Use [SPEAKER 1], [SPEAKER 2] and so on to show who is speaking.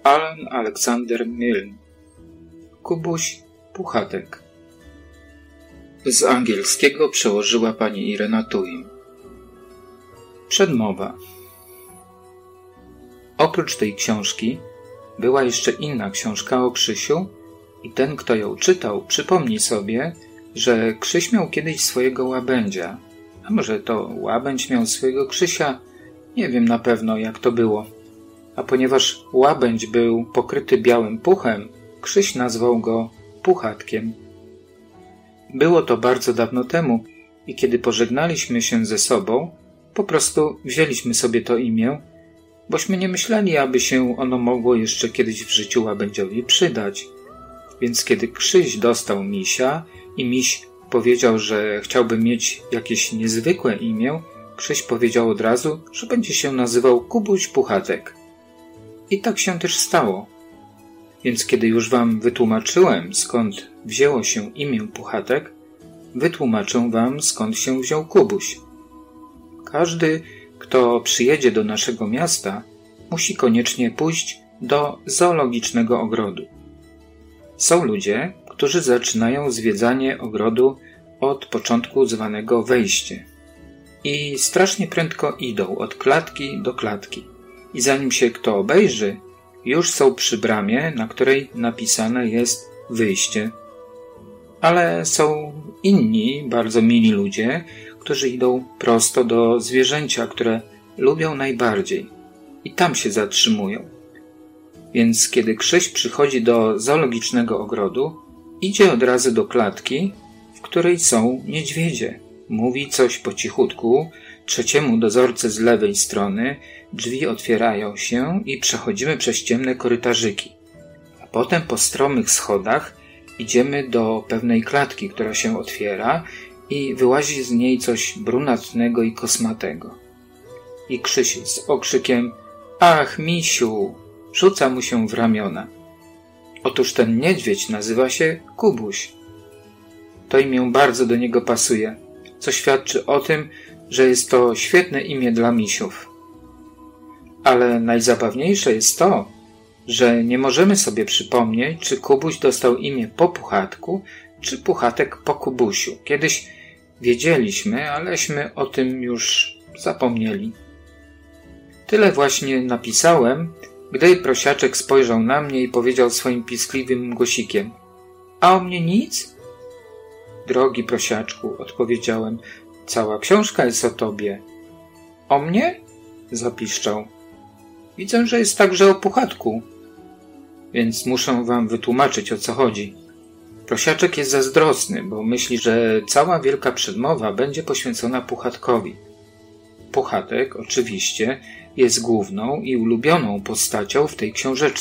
[SPEAKER 1] Alan Alexander Milne. Kubuś Puchatek. Z angielskiego przełożyła pani Irena Tuim. Przedmowa. Oprócz tej książki była jeszcze inna książka o Krzysiu i ten, kto ją czytał, przypomni sobie, że Krzyś miał kiedyś swojego łabędzia. A może to łabędź miał swojego Krzysia? Nie wiem na pewno, jak to było. A ponieważ łabędź był pokryty białym puchem, Krzyś nazwał go Puchatkiem. Było to bardzo dawno temu i kiedy pożegnaliśmy się ze sobą, po prostu wzięliśmy sobie to imię, bośmy nie myśleli, aby się ono mogło jeszcze kiedyś w życiu łabędziowi przydać. Więc kiedy Krzyś dostał misia i miś powiedział, że chciałby mieć jakieś niezwykłe imię, Krzyś powiedział od razu, że będzie się nazywał Kubuś Puchatek. I tak się też stało. Więc kiedy już wam wytłumaczyłem, skąd wzięło się imię Puchatek, wytłumaczę wam, skąd się wziął Kubuś. Każdy, kto przyjedzie do naszego miasta, musi koniecznie pójść do zoologicznego ogrodu. Są ludzie, którzy zaczynają zwiedzanie ogrodu od początku zwanego wejście. I strasznie prędko idą od klatki do klatki. I zanim się kto obejrzy, już są przy bramie, na której napisane jest wyjście. Ale są inni, bardzo mili ludzie, którzy idą prosto do zwierzęcia, które lubią najbardziej. I tam się zatrzymują. Więc kiedy Krzyś przychodzi do zoologicznego ogrodu, idzie od razu do klatki, w której są niedźwiedzie. Mówi coś po cichutku trzeciemu dozorcy z lewej strony, drzwi otwierają się i przechodzimy przez ciemne korytarzyki. A potem po stromych schodach idziemy do pewnej klatki, która się otwiera i wyłazi z niej coś brunatnego i kosmatego. I Krzyś z okrzykiem „Ach, misiu!” rzuca mu się w ramiona. Otóż ten niedźwiedź nazywa się Kubuś. To imię bardzo do niego pasuje, co świadczy o tym, że jest to świetne imię dla misiów. Ale najzabawniejsze jest to, że nie możemy sobie przypomnieć, czy Kubuś dostał imię po Puchatku, czy Puchatek po Kubusiu. Kiedyś wiedzieliśmy, aleśmy o tym już zapomnieli. Tyle właśnie napisałem, gdy prosiaczek spojrzał na mnie i powiedział swoim piskliwym głosikiem: „A o mnie nic?” „Drogi prosiaczku”, odpowiedziałem, „cała książka jest o tobie”. „O mnie?” zapiszczał. „Widzę, że jest także o Puchatku”, więc muszę wam wytłumaczyć, o co chodzi. Prosiaczek jest zazdrosny, bo myśli, że cała wielka przedmowa będzie poświęcona Puchatkowi. Puchatek, oczywiście, jest główną i ulubioną postacią w tej książeczce.